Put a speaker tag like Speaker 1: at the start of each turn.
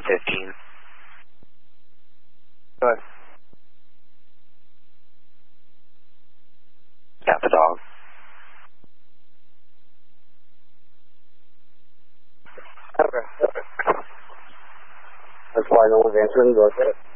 Speaker 1: 1015.
Speaker 2: Go ahead.
Speaker 1: Got the dog.
Speaker 2: Okay. That's why no one's answering. Go ahead.